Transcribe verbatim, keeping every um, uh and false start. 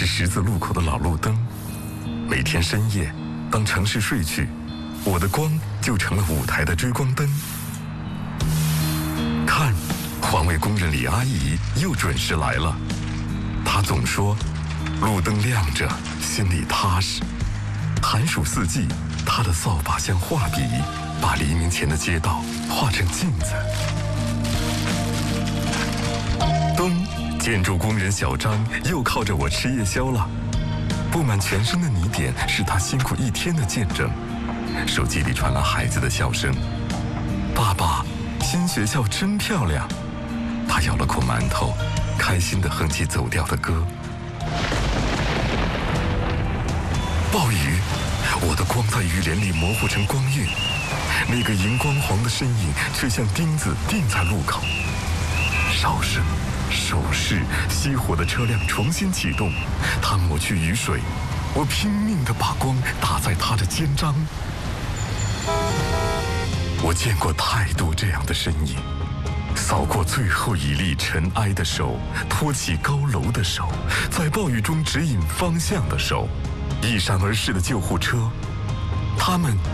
是十字路口的老路灯。每天深夜，当城市睡去，我的光就成了舞台的追光灯。看，环卫工人李阿姨又准时来了。她总说，路灯亮着，心里踏实。寒暑四季，她的扫把像画笔，把黎明前的街道画成镜子。冬，建筑工人小张又靠着我吃夜宵了。布满全身的泥点是他辛苦一天的见证。手机里传来孩子的笑声：“爸爸，新学校真漂亮。”他咬了口馒头，开心地哼起走调的歌。暴雨，我的光在雨帘里模糊成光晕，那个荧光黄的身影却像钉子钉在路口。哨声、手势，熄火的车辆重新启动，他抹去雨水，我拼命地把光打在他的肩章。我见过太多这样的身影，扫过最后一粒尘埃的手，托起高楼的手，在暴雨中指引方向的手，一闪而逝的救护车，他们